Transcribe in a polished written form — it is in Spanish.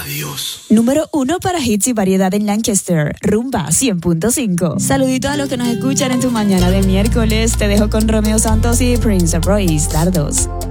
Adiós. Número 1 para hits y variedad en Lancaster, Rumba 100.5. Saluditos a los que nos escuchan en tu mañana de miércoles. Te dejo con Romeo Santos y Prince Royce, Dardos.